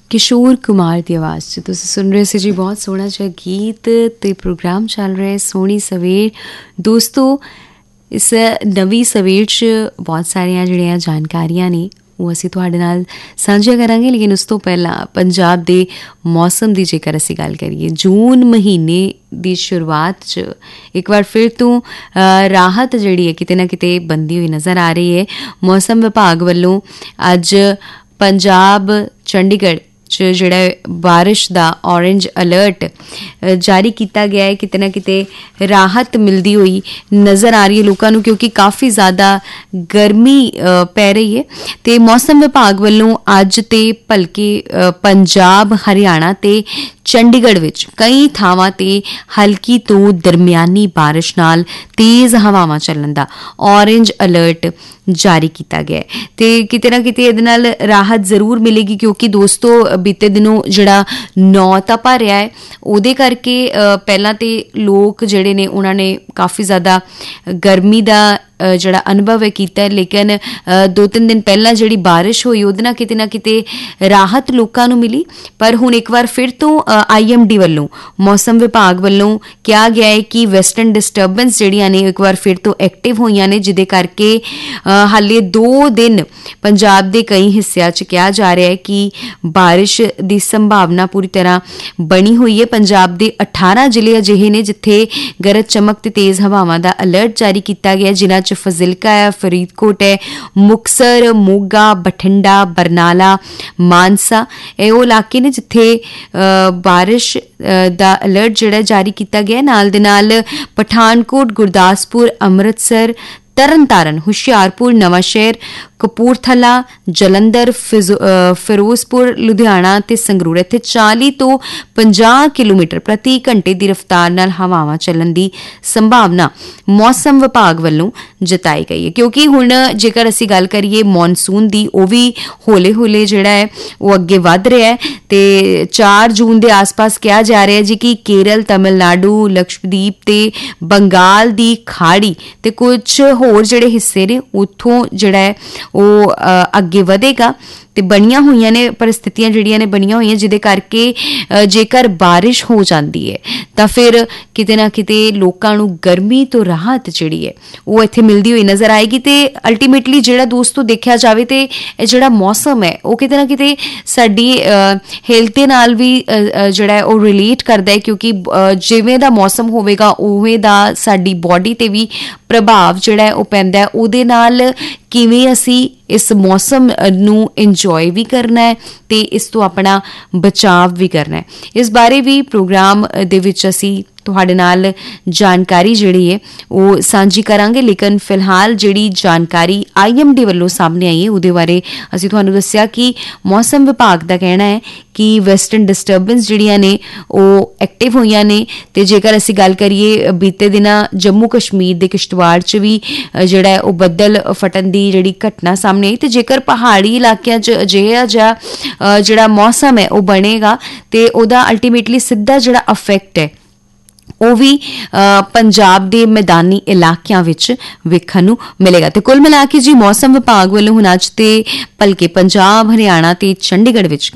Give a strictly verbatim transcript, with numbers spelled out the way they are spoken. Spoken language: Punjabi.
किशोर कुमार की आवाज़ च तुसीं सुन रहे सी जी बहुत सोहना जिहा गीत ते प्रोग्राम चल रहा है सोहनी सवेर। दोस्तों इस नवीं सवेर च बहुत सारियां जिहड़ियां जानकारियां ने ਉਹ ਅਸੀਂ ਤੁਹਾਡੇ ਨਾਲ ਸਾਂਝੀਆਂ ਕਰਾਂਗੇ। ਲੇਕਿਨ ਉਸ ਤੋਂ ਪਹਿਲਾਂ ਪੰਜਾਬ ਦੇ ਮੌਸਮ ਦੀ ਜੇਕਰ ਅਸੀਂ ਗੱਲ ਕਰੀਏ, ਜੂਨ ਮਹੀਨੇ ਦੀ ਸ਼ੁਰੂਆਤ 'ਚ ਇੱਕ ਵਾਰ ਫਿਰ ਤੋਂ ਰਾਹਤ ਜਿਹੜੀ ਹੈ ਕਿਤੇ ਨਾ ਕਿਤੇ ਬਣਦੀ ਹੋਈ ਨਜ਼ਰ ਆ ਰਹੀ ਹੈ। ਮੌਸਮ ਵਿਭਾਗ ਵੱਲੋਂ ਅੱਜ ਪੰਜਾਬ ਚੰਡੀਗੜ੍ਹ 'ਚ ਜਿਹੜਾ ਬਾਰਿਸ਼ ਦਾ ਔਰੇਂਜ ਅਲਰਟ ਜਾਰੀ ਕੀਤਾ ਗਿਆ ਹੈ। ਕਿਤੇ ਨਾ ਕਿਤੇ ਰਾਹਤ ਮਿਲਦੀ ਹੋਈ ਨਜ਼ਰ ਆ ਰਹੀ ਹੈ ਲੋਕਾਂ ਨੂੰ, ਕਿਉਂਕਿ ਕਾਫੀ ਜ਼ਿਆਦਾ ਗਰਮੀ ਪੈ ਰਹੀ ਹੈ। ਅਤੇ ਮੌਸਮ ਵਿਭਾਗ ਵੱਲੋਂ ਅੱਜ ਤੇ ਭਲਕੇ ਪੰਜਾਬ, ਹਰਿਆਣਾ ਤੇ ਚੰਡੀਗੜ੍ਹ ਵਿੱਚ ਕਈ ਥਾਵਾਂ 'ਤੇ ਹਲਕੀ ਤੋਂ ਦਰਮਿਆਨੀ ਬਾਰਿਸ਼ ਨਾਲ ਤੇਜ਼ ਹਵਾਵਾਂ ਚੱਲਣ ਦਾ ਔਰੇਂਜ ਅਲਰਟ ਜਾਰੀ ਕੀਤਾ ਗਿਆ ਹੈ। ਅਤੇ ਕਿਤੇ ਨਾ ਕਿਤੇ ਇਹਦੇ ਨਾਲ ਰਾਹਤ ਜ਼ਰੂਰ ਮਿਲੇਗੀ, ਕਿਉਂਕਿ ਦੋਸਤੋ ਬੀਤੇ ਦਿਨੋਂ ਜਿਹੜਾ ਨੌ ਤਾਂ ਭਰਿਆ ਹੈ ਉਹਦੇ ਕਰਕੇ ਪਹਿਲਾਂ ਤਾਂ ਲੋਕ ਜਿਹੜੇ ਨੇ ਉਹਨਾਂ ਨੇ ਕਾਫੀ ਜ਼ਿਆਦਾ ਗਰਮੀ ਦਾ ਜਿਹੜਾ ਅਨੁਭਵ ਹੈ ਕੀਤਾ। ਲੇਕਿਨ ਦੋ ਤਿੰਨ ਦਿਨ ਪਹਿਲਾਂ ਜਿਹੜੀ ਬਾਰਿਸ਼ ਹੋਈ ਉਹਦੇ ਨਾਲ ਕਿਤੇ ਨਾ ਕਿਤੇ ਰਾਹਤ ਲੋਕਾਂ ਨੂੰ ਮਿਲੀ। ਪਰ ਹੁਣ ਇੱਕ ਵਾਰ ਫਿਰ ਤੋਂ ਆਈ ਐਮ ਡੀ ਵੱਲੋਂ, ਮੌਸਮ ਵਿਭਾਗ ਵੱਲੋਂ ਕਿਹਾ ਗਿਆ ਹੈ ਕਿ ਵੈਸਟਰਨ ਡਿਸਟਰਬੈਂਸ ਜਿਹੜੀਆਂ ਨੇ ਇੱਕ ਵਾਰ ਫਿਰ ਤੋਂ ਐਕਟਿਵ ਹੋਈਆਂ ਨੇ, ਜਿਹਦੇ ਕਰਕੇ ਹਾਲੇ ਦੋ ਦਿਨ ਪੰਜਾਬ ਦੇ ਕਈ ਹਿੱਸਿਆਂ 'ਚ ਕਿਹਾ ਜਾ ਰਿਹਾ ਹੈ ਕਿ ਬਾਰਿਸ਼ ਦੀ ਸੰਭਾਵਨਾ ਪੂਰੀ ਤਰ੍ਹਾਂ ਬਣੀ ਹੋਈ ਹੈ। ਪੰਜਾਬ ਦੇ ਅਠਾਰਾਂ ਜ਼ਿਲ੍ਹੇ ਅਜਿਹੇ ਨੇ ਜਿੱਥੇ ਗਰਜ ਚਮਕ ਤੇ ਤੇਜ਼ ਹਵਾਵਾਂ ਦਾ ਅਲਰਟ ਜਾਰੀ ਕੀਤਾ ਗਿਆ, ਜਿਨ੍ਹਾਂ 'ਚ ਫਜ਼ਿਲਕਾ ਹੈ, ਫਰੀਦਕੋਟ ਹੈ, ਮੁਕਤਸਰ, ਮੋਗਾ, ਬਠਿੰਡਾ, ਬਰਨਾਲਾ, ਮਾਨਸਾ। ਇਹ ਉਹ ਇਲਾਕੇ ਨੇ ਜਿੱਥੇ ਬਾਰਿਸ਼ ਦਾ ਅਲਰਟ ਜਿਹੜਾ ਜਾਰੀ ਕੀਤਾ ਗਿਆ। ਨਾਲ ਦੇ ਨਾਲ ਪਠਾਨਕੋਟ, ਗੁਰਦਾਸਪੁਰ, ਅੰਮ੍ਰਿਤਸਰ, ਤਰਨਤਾਰਨ, ਹੁਸ਼ਿਆਰਪੁਰ, ਨਵਾਂਸ਼ਹਿਰ, ਕਪੂਰਥਲਾ, ਜਲੰਧਰ, ਫਿਰੋਜ਼ਪੁਰ, ਲੁਧਿਆਣਾ ਤੇ ਸੰਗਰੂਰ, ਇੱਥੇ ਚਾਲੀ ਤੋਂ ਪੰਜਾਹ ਕਿਲੋਮੀਟਰ ਪ੍ਰਤੀ ਘੰਟੇ ਦੀ ਰਫ਼ਤਾਰ ਨਾਲ ਹਵਾਵਾਂ ਚੱਲਣ ਦੀ ਸੰਭਾਵਨਾ ਮੌਸਮ ਵਿਭਾਗ ਵੱਲੋਂ ਜਤਾਈ ਗਈ ਹੈ। ਕਿਉਂਕਿ ਹੁਣ ਜੇਕਰ ਅਸੀਂ ਗੱਲ ਕਰੀਏ ਮੌਨਸੂਨ ਦੀ, ਉਹ ਵੀ ਹੌਲੇ ਹੌਲੇ ਜਿਹੜਾ ਹੈ ਉਹ ਅੱਗੇ ਵੱਧ ਰਿਹਾ ਹੈ। ਤੇ ਚਾਰ ਜੂਨ ਦੇ ਆਸ-ਪਾਸ ਕਿਹਾ ਜਾ ਰਿਹਾ ਜੀ ਕਿ ਕੇਰਲ, ਤਮਿਲਨਾਡੂ, ਲਕਸ਼ਦੀਪ ਤੇ ਬੰਗਾਲ ਦੀ ਖਾੜੀ ਤੇ ਕੁਝ ਹੋਰ ਜਿਹੜੇ ਹਿੱਸੇ ਨੇ ਉੱਥੋਂ ਜਿਹੜਾ ਹੈ ਉਹ ਅੱਗੇ ਵਧੇਗਾ। ਤੇ ਬਣੀਆਂ ਹੋਈਆਂ ਨੇ ਪਰਿਸਥਿਤੀਆਂ ਜਿਹੜੀਆਂ ਨੇ ਬਣੀਆਂ ਹੋਈਆਂ, ਜਿਹਦੇ ਕਰਕੇ ਜੇਕਰ ਬਾਰਿਸ਼ ਹੋ ਜਾਂਦੀ ਹੈ ਤਾਂ ਫਿਰ ਕਿਤੇ ਨਾ ਕਿਤੇ ਲੋਕਾਂ ਨੂੰ ਗਰਮੀ ਤੋਂ ਰਾਹਤ ਜਿਹੜੀ ਹੈ ਉਹ ਇੱਥੇ ਮਿਲਦੀ ਹੋਈ ਨਜ਼ਰ ਆਏਗੀ। ਤੇ ਅਲਟੀਮੇਟਲੀ ਜਿਹੜਾ ਦੋਸਤੋ ਦੇਖਿਆ ਜਾਵੇ ਤੇ ਇਹ ਜਿਹੜਾ ਮੌਸਮ ਹੈ ਉਹ ਕਿਤੇ ਨਾ ਕਿਤੇ ਸਾਡੀ ਹੈਲਥ ਦੇ ਨਾਲ ਵੀ ਜਿਹੜਾ ਹੈ ਉਹ ਰਿਲੇਟ ਕਰਦਾ ਹੈ, ਕਿਉਂਕਿ ਜਿਵੇਂ ਦਾ ਮੌਸਮ ਹੋਵੇਗਾ ਉਵੇਂ ਦਾ ਸਾਡੀ ਬੋਡੀ ਤੇ ਵੀ ਪ੍ਰਭਾਵ ਜਿਹੜਾ ਹੈ ਉਹ ਪੈਂਦਾ। ਉਹਦੇ ਨਾਲ ਕਿਵੇਂ ਅਸੀਂ ਇਸ ਮੌਸਮ ਨੂੰ ਇੰਜੋਏ ਵੀ ਕਰਨਾ ਹੈ ਤੇ ਇਸ ਤੋਂ ਆਪਣਾ ਬਚਾਵ ਵੀ ਕਰਨਾ ਹੈ। ਇਸ ਬਾਰੇ ਵੀ ਪ੍ਰੋਗਰਾਮ ਦੇ ਵਿੱਚ ਅਸੀਂ ਤੁਹਾਡੇ ਨਾਲ ਜਾਣਕਾਰੀ ਜਿਹੜੀ ਹੈ ਉਹ ਸਾਂਝੀ ਕਰਾਂਗੇ। ਲੇਕਿਨ ਫਿਲਹਾਲ ਜਿਹੜੀ ਜਾਣਕਾਰੀ ਆਈ ਐਮ ਡੀ ਵੱਲੋਂ ਸਾਹਮਣੇ ਆਈ ਹੈ ਉਹਦੇ ਬਾਰੇ ਅਸੀਂ ਤੁਹਾਨੂੰ ਦੱਸਿਆ ਕਿ ਮੌਸਮ ਵਿਭਾਗ ਦਾ ਕਹਿਣਾ ਹੈ ਕਿ ਵੈਸਟਰਨ ਡਿਸਟਰਬੈਂਸ ਜਿਹੜੀਆਂ ਨੇ ਉਹ ਐਕਟਿਵ ਹੋਈਆਂ ਨੇ। ਤੇ ਜੇਕਰ ਅਸੀਂ ਗੱਲ ਕਰੀਏ ਬੀਤੇ ਦਿਨਾਂ ਜੰਮੂ ਕਸ਼ਮੀਰ ਦੇ ਕਿਸ਼ਤਵਾੜ 'ਚ ਵੀ ਜਿਹੜਾ ਹੈ ਉਹ ਬੱਦਲ ਫਟਣ ਦੀ ਜਿਹੜੀ ਘਟਨਾ ਸਾਹਮਣੇ ਆਈ। ਤੇ ਜੇਕਰ ਪਹਾੜੀ ਇਲਾਕਿਆਂ 'ਚ ਅਜਿਹਾ ਜਿਹਾ ਜਿਹੜਾ ਮੌਸਮ ਹੈ ਉਹ ਬਣੇਗਾ ਤੇ ਉਹਦਾ ਅਲਟੀਮੇਟਲੀ ਸਿੱਧਾ ਜਿਹੜਾ ਅਫੈਕਟ ਹੈ ਉਹ ਵੀ ਪੰਜਾਬ ਦੇ ਮੈਦਾਨੀ ਇਲਾਕਿਆਂ ਵਿੱਚ ਵੇਖਣ ਨੂੰ ਮਿਲੇਗਾ। ਤੇ ਕੁੱਲ ਮਿਲਾ ਕੇ ਜੀ ਮੌਸਮ ਵਿਭਾਗ ਵੱਲੋਂ ਹੁਣ ਅੱਜ ਤੇ ਭਲਕੇ ਪੰਜਾਬ, ਹਰਿਆਣਾ ਤੇ ਚੰਡੀਗੜ੍ਹ ਵਿੱਚ